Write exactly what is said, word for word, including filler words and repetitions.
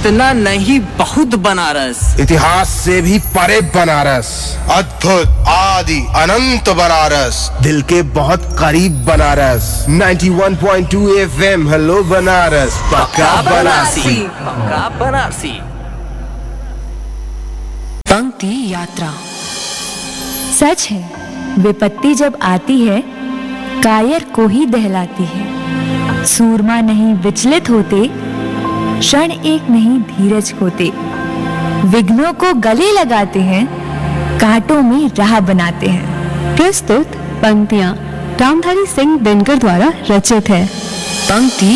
इतना नहीं बहुत बनारस, इतिहास से भी परे बनारस, अद्भुत आदि अनंत बनारस, दिल के बहुत करीब बनारस। इक्यानवे पॉइंट दो एफएम हेलो बनारस, पक्का बनारसी, पक्का बनारसी। पंक्ति यात्रा। सच है, विपत्ति जब आती है कायर को ही दहलाती है। सूरमा नहीं विचलित होते, क्षण एक नहीं धीरज खोते। विघ्नों को गले लगाते हैं, कांटों में राह बनाते हैं। प्रस्तुत पंक्तियां रामधारी सिंह दिनकर द्वारा रचित है। पंक्ति